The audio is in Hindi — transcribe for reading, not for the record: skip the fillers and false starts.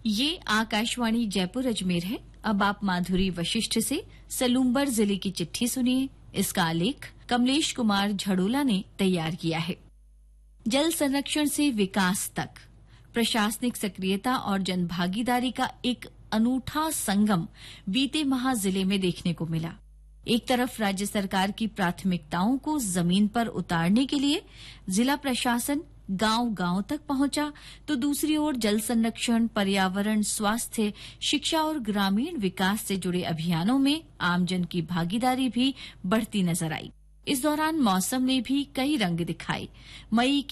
ये आकाशवाणी जयपुर अजमेर है। अब आप माधुरी वशिष्ठ से सलूम्बर जिले की चिट्ठी सुनिए। इसका आलेख कमलेश कुमार झड़ोला ने तैयार किया है। जल संरक्षण से विकास तक प्रशासनिक सक्रियता और जनभागीदारी का एक अनूठा संगम बीते माह जिले में देखने को मिला। एक तरफ राज्य सरकार की प्राथमिकताओं को जमीन पर उतारने के लिए जिला प्रशासन गांव-गांव तक पहुंचा, तो दूसरी ओर जल संरक्षण, पर्यावरण, स्वास्थ्य, शिक्षा और ग्रामीण विकास से जुड़े अभियानों में आमजन की भागीदारी भी बढ़ती नजर आई। इस दौरान मौसम ने भी कई रंग दिखाए। मई